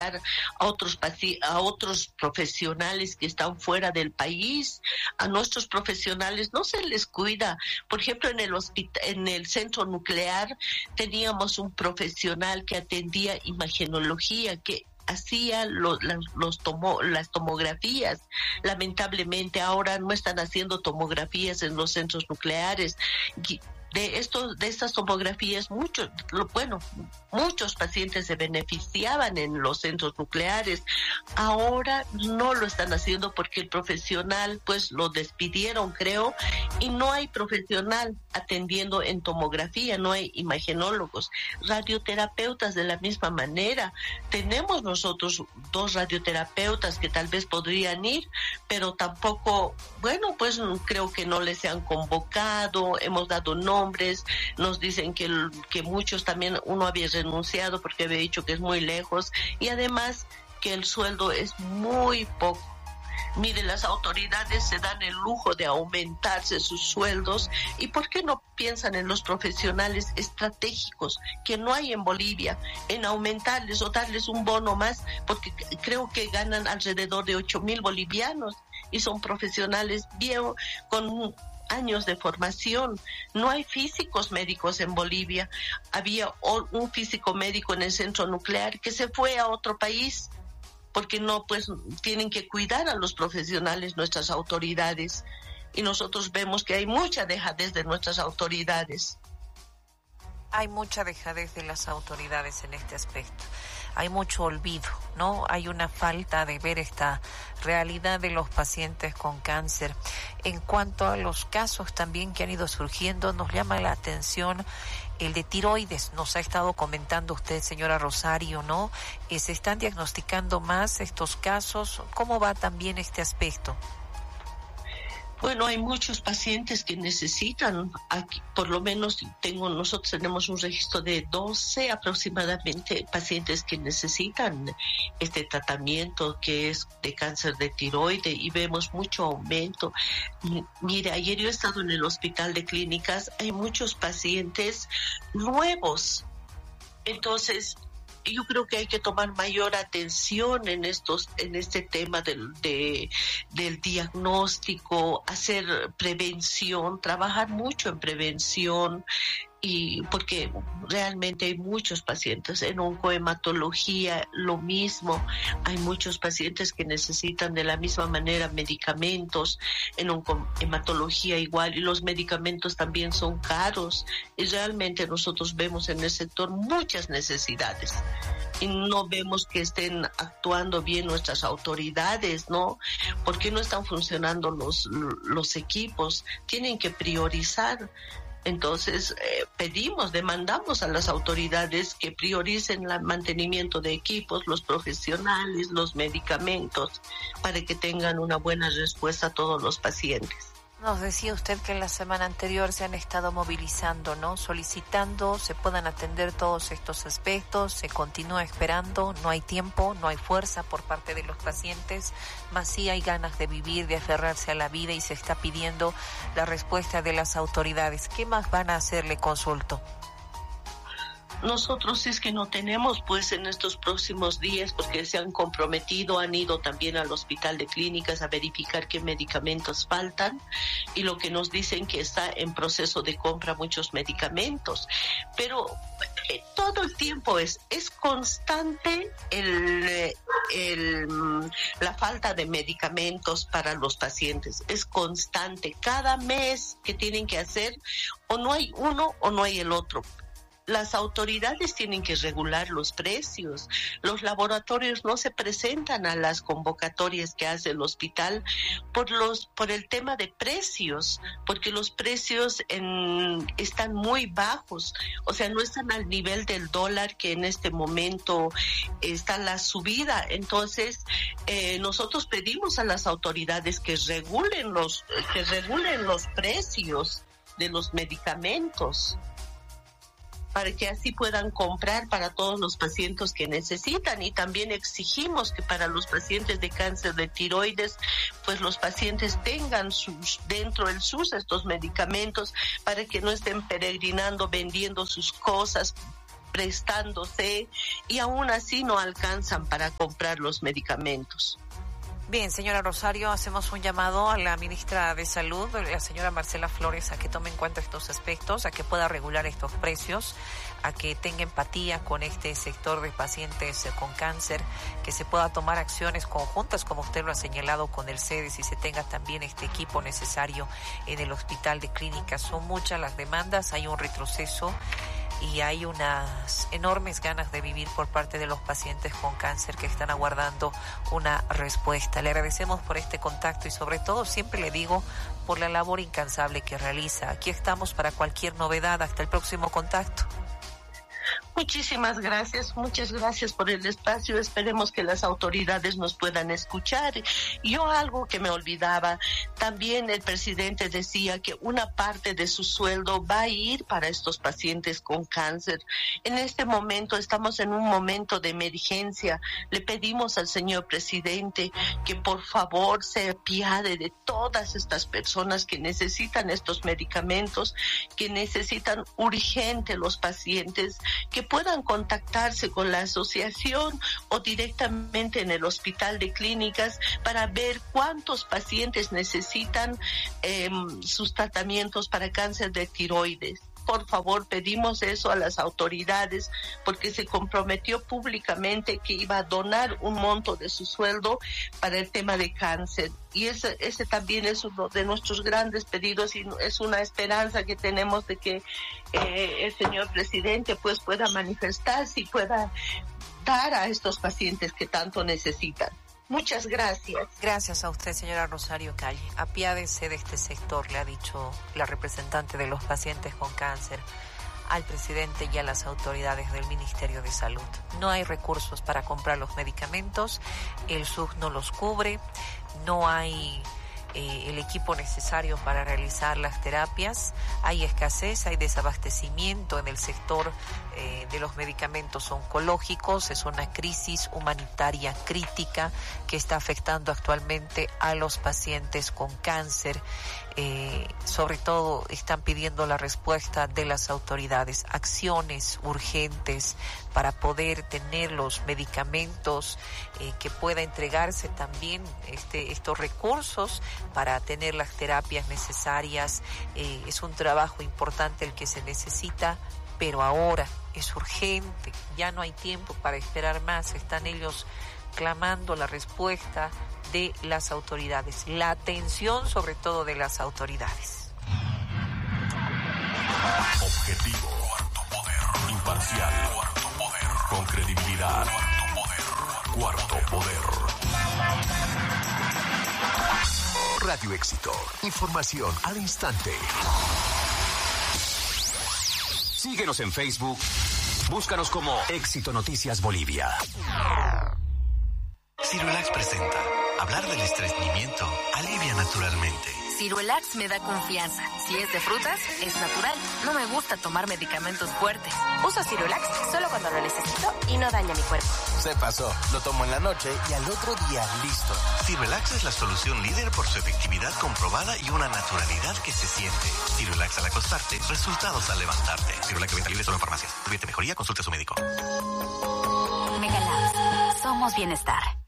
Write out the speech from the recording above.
a otros profesionales que están fuera del país. A nuestros profesionales no se les cuida. Por ejemplo, en el centro nuclear teníamos un profesional que atendía imagenología, que hacía las tomografías. Lamentablemente ahora no están haciendo tomografías en los centros nucleares. De estas tomografías, muchos pacientes se beneficiaban en los centros nucleares. Ahora no lo están haciendo porque el profesional, pues, lo despidieron, creo, y no hay profesional atendiendo en tomografía, no hay imagenólogos, radioterapeutas de la misma manera. Tenemos nosotros 2 radioterapeutas que tal vez podrían ir, pero tampoco, pues creo que no les han convocado, hemos dado nombres, nos dicen que muchos también, uno había renunciado porque había dicho que es muy lejos, y además que el sueldo es muy poco. Mire, las autoridades se dan el lujo de aumentarse sus sueldos, y ¿por qué no piensan en los profesionales estratégicos que no hay en Bolivia, en aumentarles o darles un bono más? Porque creo que ganan alrededor de 8,000 bolivianos y son profesionales bien, con años de formación. No hay físicos médicos en Bolivia. Había un físico médico en el centro nuclear que se fue a otro país porque no, pues tienen que cuidar a los profesionales nuestras autoridades, y nosotros vemos que hay mucha dejadez de nuestras autoridades. Hay mucha dejadez de las autoridades en este aspecto. Hay mucho olvido, ¿no? Hay una falta de ver esta realidad de los pacientes con cáncer. En cuanto a los casos también que han ido surgiendo, nos llama la atención el de tiroides. Nos ha estado comentando usted, señora Rosario, ¿no? ¿Se están diagnosticando más estos casos? ¿Cómo va también este aspecto? Bueno, hay muchos pacientes que necesitan, aquí, por lo menos nosotros tenemos un registro de 12 aproximadamente pacientes que necesitan este tratamiento que es de cáncer de tiroides, y vemos mucho aumento. Mire, ayer yo he estado en el hospital de clínicas, hay muchos pacientes nuevos, entonces yo creo que hay que tomar mayor atención en este tema del diagnóstico, hacer prevención, trabajar mucho en prevención, y porque realmente hay muchos pacientes en oncohematología, lo mismo, hay muchos pacientes que necesitan de la misma manera medicamentos, en oncohematología igual, y los medicamentos también son caros, y realmente nosotros vemos en el sector muchas necesidades y no vemos que estén actuando bien nuestras autoridades, ¿no? ¿Por qué no están funcionando los equipos? Tienen que priorizar. Entonces demandamos a las autoridades que prioricen el mantenimiento de equipos, los profesionales, los medicamentos, para que tengan una buena respuesta a todos los pacientes. Nos decía usted que en la semana anterior se han estado movilizando, ¿no? Solicitando se puedan atender todos estos aspectos, se continúa esperando, no hay tiempo, no hay fuerza por parte de los pacientes, más sí hay ganas de vivir, de aferrarse a la vida, y se está pidiendo la respuesta de las autoridades. ¿Qué más van a hacer? Le consulto. Nosotros es que no tenemos, pues en estos próximos días, porque se han comprometido, han ido también al hospital de clínicas a verificar qué medicamentos faltan, y lo que nos dicen que está en proceso de compra muchos medicamentos, pero todo el tiempo es constante la falta de medicamentos para los pacientes, es constante, cada mes que tienen que hacer, o no hay uno o no hay el otro. Las autoridades tienen que regular los precios. Los laboratorios no se presentan a las convocatorias que hace el hospital por el tema de precios, porque los precios están muy bajos, o sea, no están al nivel del dólar, que en este momento está la subida. Entonces, nosotros pedimos a las autoridades que regulen los precios de los medicamentos, para que así puedan comprar para todos los pacientes que necesitan. Y también exigimos que para los pacientes de cáncer de tiroides, pues los pacientes tengan dentro del SUS estos medicamentos, para que no estén peregrinando vendiendo sus cosas prestándose y aún así no alcanzan para comprar los medicamentos. Bien, señora Rosario, hacemos un llamado a la ministra de Salud, la señora Marcela Flores, a que tome en cuenta estos aspectos, a que pueda regular estos precios, a que tenga empatía con este sector de pacientes con cáncer, que se pueda tomar acciones conjuntas, como usted lo ha señalado, con el CEDES, y se tenga también este equipo necesario en el hospital de clínicas. Son muchas las demandas, hay un retroceso y hay unas enormes ganas de vivir por parte de los pacientes con cáncer que están aguardando una respuesta. Le agradecemos por este contacto y sobre todo, siempre le digo, por la labor incansable que realiza. Aquí estamos para cualquier novedad. Hasta el próximo contacto. Muchísimas gracias, muchas gracias por el espacio. Esperemos que las autoridades nos puedan escuchar. Yo algo que me olvidaba, también el presidente decía que una parte de su sueldo va a ir para estos pacientes con cáncer. En este momento estamos en un momento de emergencia. Le pedimos al señor presidente que por favor se apiade de todas estas personas que necesitan estos medicamentos, que necesitan urgente los pacientes, que puedan contactarse con la asociación o directamente en el hospital de clínicas para ver cuántos pacientes necesitan sus tratamientos para cáncer de tiroides. Por favor, pedimos eso a las autoridades porque se comprometió públicamente que iba a donar un monto de su sueldo para el tema de cáncer. Y ese también es uno de nuestros grandes pedidos y es una esperanza que tenemos de que el señor presidente pues pueda manifestarse y pueda dar a estos pacientes que tanto necesitan. Muchas gracias. Gracias a usted, señora Rosario Calle. Apiádese de este sector, le ha dicho la representante de los pacientes con cáncer al presidente y a las autoridades del Ministerio de Salud. No hay recursos para comprar los medicamentos, el SUS no los cubre, no hay el equipo necesario para realizar las terapias, hay escasez, hay desabastecimiento en el sector de los medicamentos oncológicos. Es una crisis humanitaria crítica que está afectando actualmente a los pacientes con cáncer. Sobre todo están pidiendo la respuesta de las autoridades, acciones urgentes para poder tener los medicamentos, que pueda entregarse también estos recursos para tener las terapias necesarias. Es un trabajo importante el que se necesita, pero ahora es urgente, ya no hay tiempo para esperar más. Están ellos clamando la respuesta de las autoridades, la atención sobre todo de las autoridades. Objetivo, cuarto poder, imparcial, cuarto poder, con credibilidad, cuarto poder. Radio Éxito, información al instante. Síguenos en Facebook, búscanos como Éxito Noticias Bolivia. Cirulax presenta. Hablar del estreñimiento alivia naturalmente. Cirulax me da confianza. Si es de frutas, es natural. No me gusta tomar medicamentos fuertes. Uso Cirulax solo cuando lo necesito y no daña mi cuerpo. Se pasó. Lo tomo en la noche y al otro día listo. Cirulax es la solución líder por su efectividad comprobada y una naturalidad que se siente. Cirulax al acostarte, resultados al levantarte. Cirulax de venta libre solo en farmacias. Si mejoría, consulte a su médico. Megalabs. Somos bienestar.